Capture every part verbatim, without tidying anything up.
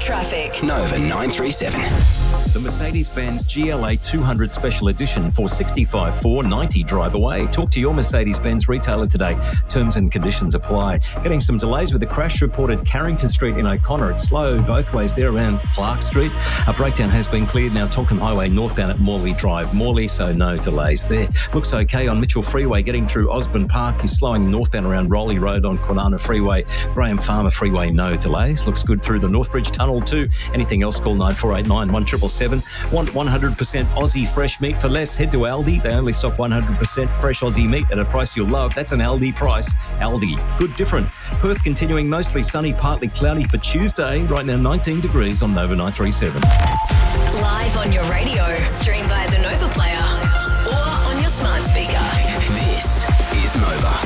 Traffic. Nova nine three seven. The Mercedes-Benz G L A two hundred Special Edition for sixty-five four ninety drive away. Talk to your Mercedes-Benz retailer today. Terms and conditions apply. Getting some delays with a crash reported Carrington Street in O'Connor. It's slow both ways there around Clark Street. A breakdown has been cleared now. Torquay Highway northbound at Morley Drive. Morley, so no delays there. Looks okay on Mitchell Freeway. Getting through Osborne Park is slowing northbound around Rowley Road on Kwinana Freeway. Graham Farmer Freeway, no delays. Looks good through the Northbridge Tunnel too. Anything else, call nine four eight nine one seven seven seven. Want one hundred percent Aussie fresh meat for less? Head to Aldi. They only stock one hundred percent fresh Aussie meat at a price you'll love. That's an Aldi price. Aldi. Good different. Perth continuing mostly sunny, partly cloudy for Tuesday. Right now nineteen degrees on Nova nine three seven. Live on your radio. Stream via the Nova Player or on your smart speaker. This is Nova.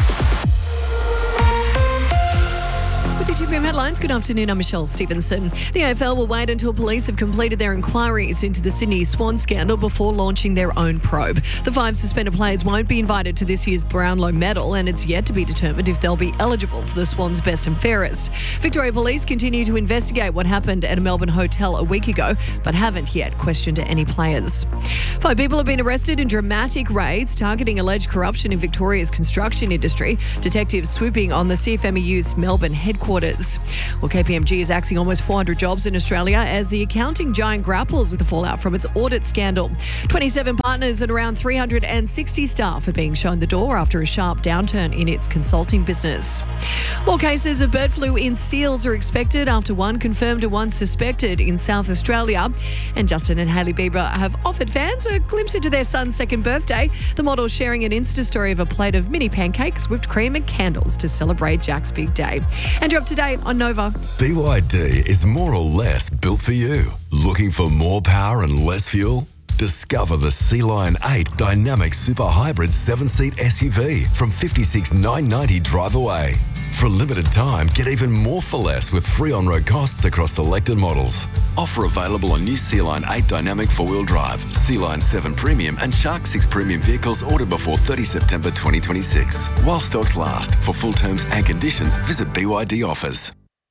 With your two P M headlines, good afternoon, I'm Michelle Stevenson. The A F L will wait until police have completed their inquiries into the Sydney Swan scandal before launching their own probe. The five suspended players won't be invited to this year's Brownlow medal, and it's yet to be determined if they'll be eligible for the Swans' best and fairest. Victoria Police continue to investigate what happened at a Melbourne hotel a week ago, but haven't yet questioned any players. Five people have been arrested in dramatic raids targeting alleged corruption in Victoria's construction industry. Detectives swooping on the C F M E U's Melbourne headquarters. Well, K P M G is axing almost four hundred jobs in Australia as the accounting giant grapples with the fallout from its audit scandal. twenty-seven partners and around three hundred sixty staff are being shown the door after a sharp downturn in its consulting business. More cases of bird flu in seals are expected after one confirmed and one suspected in South Australia. And Justin and Hailey Bieber have offered fans a glimpse into their son's second birthday. The model sharing an Insta story of a plate of mini pancakes, whipped cream and candles to celebrate Jack's big day. And you're up to date on Nova. B Y D is more or less built for you. Looking for more power and less fuel? Discover the Sea Lion eight Dynamic Super Hybrid seven-seat S U V from fifty-six thousand nine hundred ninety drive away. For a limited time, get even more for less with free on-road costs across selected models. Offer available on new Sea Lion eight Dynamic four-wheel drive, Sea Lion seven Premium and Shark six Premium vehicles ordered before thirtieth September twenty twenty-six. While stocks last. For full terms and conditions, visit B Y D Offers.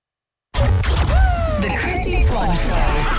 The Chrissy Swan Show.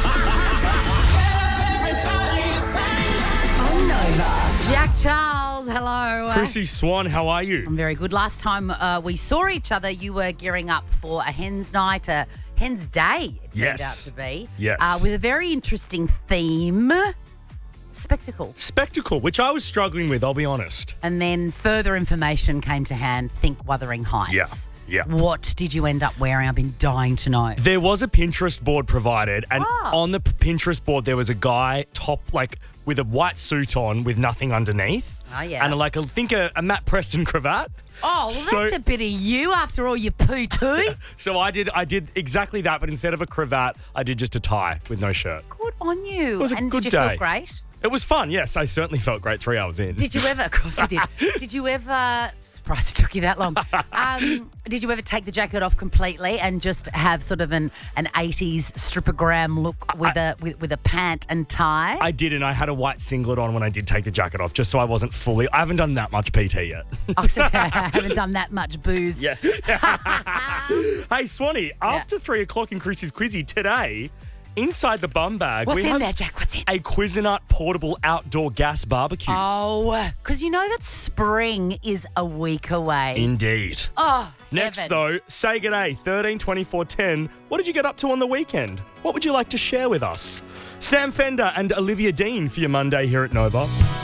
On Nova. Jack Charles, hello. Chrissy Swan, how are you? I'm very good. Last time uh, we saw each other, you were gearing up for a Hens Night, a Hens Day, it turned Yes. out to be. Yes. Uh, with a very interesting theme, spectacle. Spectacle, which I was struggling with, I'll be honest. And then further information came to hand, think Wuthering Heights. Yeah, yeah. What did you end up wearing? I've been dying to know. There was a Pinterest board provided, and Oh. on the P- Pinterest board, there was a guy top, like, with a white suit on with nothing underneath. Oh, yeah. And, like, I think a, a Matt Preston cravat. Oh, well, So- that's a bit of you after all your poo-too. So I did I did exactly that, but instead of a cravat, I did just a tie with no shirt. Good on you. It was a and good did you day. feel great? It was fun, yes. I certainly felt great three hours in. Did you ever, of course you did, did you ever, surprised it took you that long, um, did you ever take the jacket off completely and just have sort of an, an eighties strippogram look with I- a with, with a pant and tie? I did, and I had a white singlet on when I did take the jacket off, just so I wasn't fully... I haven't done that much P T yet. Oh, so I haven't done that much booze. Yeah. Hey, Swanee, after three o'clock in Chrissy's Quizzy today, inside the bum bag, What's we in have there, Jack? What's in? a Cuisinart portable outdoor gas barbecue. Oh, because you know that spring is a week away. Indeed. oh, Next, heaven. though, say g'day, thirteen twenty-four ten. What did you get up to on the weekend? What would you like to share with us? Sam Fender and Olivia Dean for your Monday here at Nova.